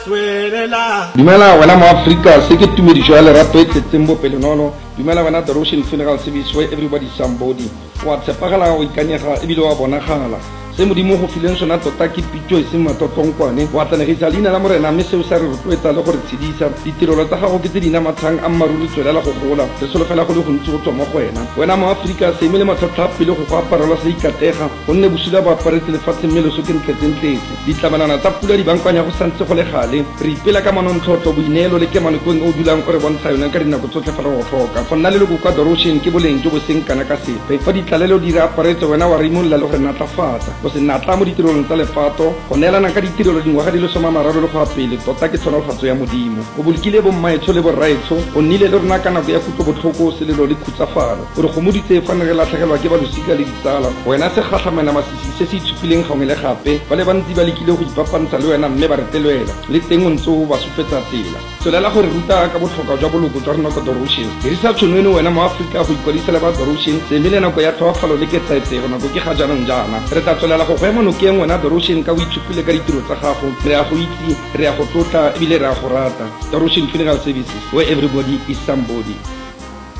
Dumela wena mo Africa se ke tumedišo ya lerato e tletseng bopelenono. Dumela wena The Roshan Funeral Service where everybody is somebody. Wa tshepagala o ikanyega ebile wa bonagala se modimo go fileng sona tota ke pitso e seng matotlongkwane wa tlanegisa leina la morena mme seo sa re rotloetsa le gore tshedisa ditirelo tsa gago ke tse dina matlhang a mmaruri tswelela go gola re solofela go le gontsi go tswa mo go wena mo Africa se emele matlhotlha pele go go aparelwa se ikatega gonne bosula ba aparetse lefatshe mme loso ke ntletsentletse ditlabanana tsa pula di bankwanya go santse go le gale re ipela ka manontlhotlho boineelo le kemanokeng o dulang o re bontsha yone ka dinako tsotlhe fa re go tlhoka go nna le loko kwa The Roshan ke boleng jo bo seng kana ka sepe fa ditlalelo di re aparetse wena wa reimolla le gore natlafatsa go se natla mo ditirelong tsa lefato go neelana ka ditirelo dingwaga di le 30 le go apele tota ke tshwanelfatso ya modimo go bolokile bommaetsho le borraetsho o nnile le rona ka nako ya kutlobotlhoko selelo le khutsafalo gore go moditse fa ne re latlhegelwa ke balosika le ditsala wena se gatlhamena masisi se se itshupileng gangwe le gape ba le bantsi ba lekile go ipapantsha le wena mme ba re telwela le teng o ntse o ba sufetsa tsela tswelela gore ruta ka botlhokwa jwa boloko jwa rona ka The Roshan dirisa tšhono eno wena mo Africa go ikwadisa le ba The Roshan se emele nako ya tlhoafalo le ketsaetsego nako ke ga jaanong jaana re tla tswelela go go ema nokeng wena The Roshan ka o itshupile ka ditiro tsa gago re a go itse re a go tlotla ebile re a go rata The Roshan Funeral Services where everybody is somebody.